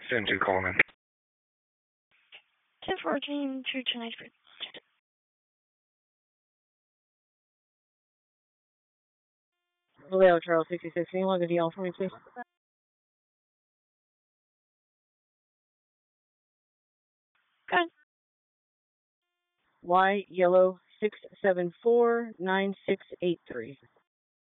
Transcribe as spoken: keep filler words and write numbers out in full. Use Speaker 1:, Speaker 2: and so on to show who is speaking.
Speaker 1: ten two calling in.
Speaker 2: ten fourteen to tonight's group.
Speaker 3: Leo Charles sixty-six, can you log a D L for me, please?
Speaker 2: Good.
Speaker 3: Y yellow six seven four nine six eight three.